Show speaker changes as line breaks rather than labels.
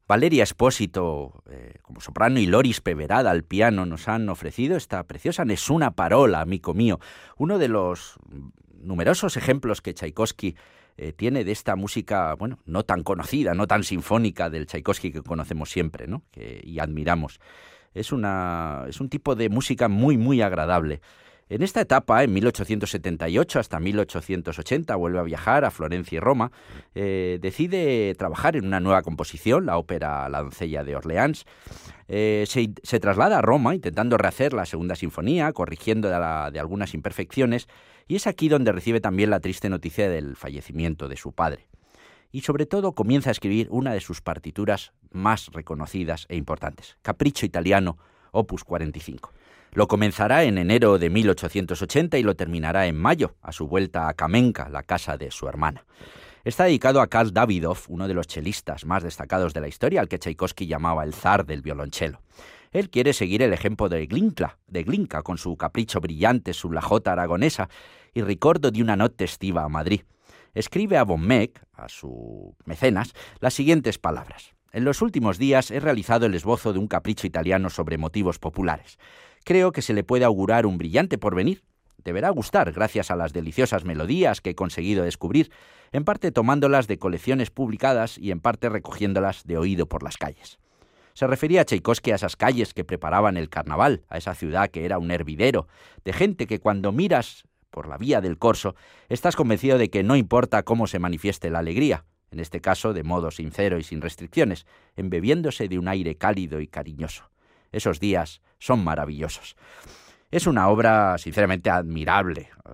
Valeria Espósito como soprano y Loris Peverada al piano nos han ofrecido esta preciosa Nessuna Parola, amico mío, uno de los numerosos ejemplos que Tchaikovsky tiene de esta música, bueno, no tan conocida, no tan sinfónica del Tchaikovsky que conocemos siempre, ¿no? Y admiramos. Es un tipo de música muy, muy agradable. En esta etapa, en 1878 hasta 1880, vuelve a viajar a Florencia y Roma, decide trabajar en una nueva composición, la ópera La doncella de Orleans. Se traslada a Roma intentando rehacer la segunda sinfonía, corrigiendo de algunas imperfecciones, y es aquí donde recibe también la triste noticia del fallecimiento de su padre. Y sobre todo comienza a escribir una de sus partituras más reconocidas e importantes, Capriccio Italiano, opus 45. Lo comenzará en enero de 1880 y lo terminará en mayo, a su vuelta a Kamenka, la casa de su hermana. Está dedicado a Karl Davidov, uno de los chelistas más destacados de la historia, al que Tchaikovsky llamaba el zar del violonchelo. Él quiere seguir el ejemplo de Glinka con su capricho brillante su la jota aragonesa y Ricordo di una notte estiva a Madrid. Escribe a von Meck, a su mecenas, las siguientes palabras. En los últimos días he realizado el esbozo de un capricho italiano sobre motivos populares. Creo que se le puede augurar un brillante porvenir. Deberá gustar gracias a las deliciosas melodías que he conseguido descubrir, en parte tomándolas de colecciones publicadas y en parte recogiéndolas de oído por las calles. Se refería a Tchaikovsky a esas calles que preparaban el carnaval, a esa ciudad que era un hervidero, de gente que cuando miras por la vía del Corso, estás convencido de que no importa cómo se manifieste la alegría, en este caso de modo sincero y sin restricciones, embebiéndose de un aire cálido y cariñoso. Esos días son maravillosos. Es una obra sinceramente admirable.